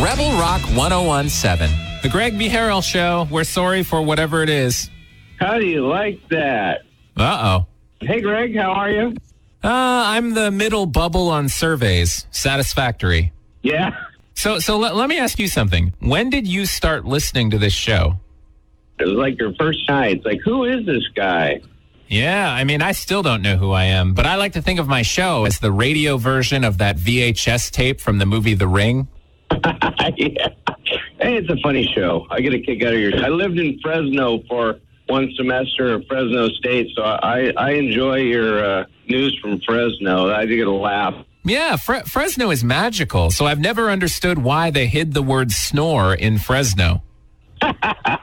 Rebel Rock 1017. The Greg B. Harrell Show. We're sorry for whatever it is. How do you like that? Uh-oh. Hey, Greg, how are you? I'm the middle bubble on surveys. Satisfactory. Yeah. So let me ask you something. When did you start listening to this show? It was like your first night. It's like, who is this guy? Yeah, I mean, I still don't know who I am, but I like to think of my show as the radio version of that VHS tape from the movie The Ring. Yeah. Hey, it's a funny show. I get a kick out of your... I lived in Fresno for one semester at Fresno State, so I enjoy your news from Fresno. I do get a laugh. Yeah, Fresno is magical, so I've never understood why they hid the word snore in Fresno.